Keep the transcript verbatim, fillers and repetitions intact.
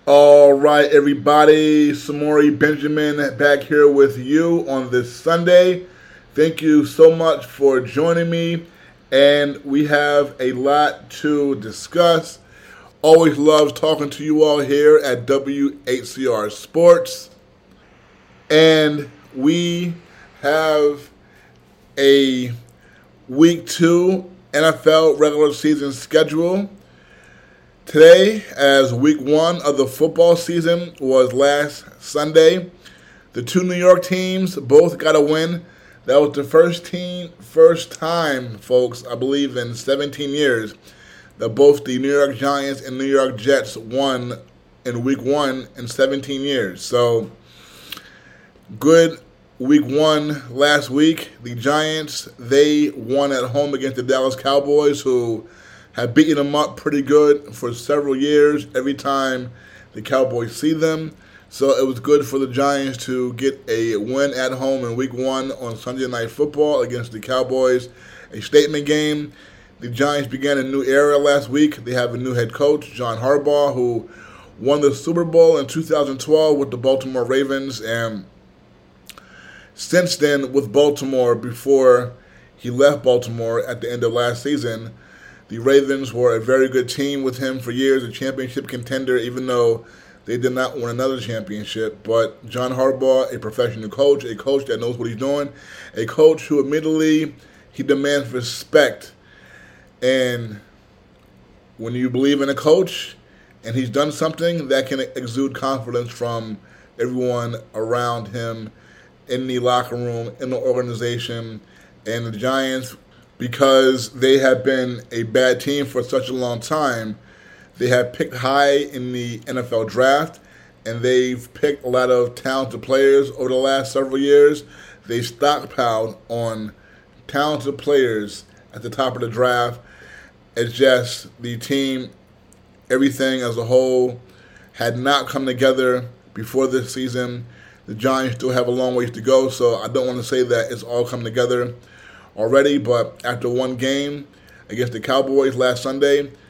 All right, everybody. Samori Benjamin back here with you on this Sunday. Thank you so much for joining me, and we have a lot to discuss. Always love talking to you all here at W H C R Sports, and we have a week two N F L regular season schedule. Today, as week one of the football season was last Sunday, the two New York teams both got a win. That was the first team, first time, folks, I believe in seventeen years, that both the New York Giants and New York Jets won in week one in seventeen years. So, good week one last week. The Giants, they won at home against the Dallas Cowboys, who have beaten them up pretty good for several years every time the Cowboys see them. So it was good for the Giants to get a win at home in week one on Sunday Night Football against the Cowboys, a statement game. The Giants began a new era last week. They have a new head coach, John Harbaugh, who won the Super Bowl in two thousand twelve with the Baltimore Ravens, and since then with Baltimore, before he left Baltimore at the end of last season, the Ravens were a very good team with him for years, a championship contender, even though they did not win another championship. But John Harbaugh, a professional coach, a coach that knows what he's doing, a coach who admittedly, he demands respect. And when you believe in a coach and he's done something, that can exude confidence from everyone around him in the locker room, in the organization. And the Giants, because they have been a bad team for such a long time, they have picked high in the N F L draft, and they've picked a lot of talented players over the last several years. They stockpiled on talented players at the top of the draft. It's just the team, everything as a whole, had not come together before this season. The Giants still have a long ways to go, so I don't want to say that it's all come together already, but after one game against the Cowboys last Sunday,